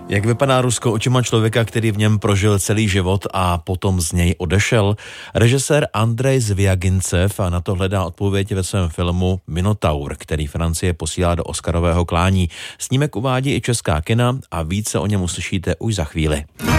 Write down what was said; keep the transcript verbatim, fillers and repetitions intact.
Jak vypadá Rusko očima člověka, který v něm prožil celý život a potom z něj odešel? Režisér Andrej Zvjagincev na to hledá odpověď ve svém filmu Minotaur, který Francie posílá do Oscarového klání. Snímek uvádí i česká kina a více o něm uslyšíte už za chvíli.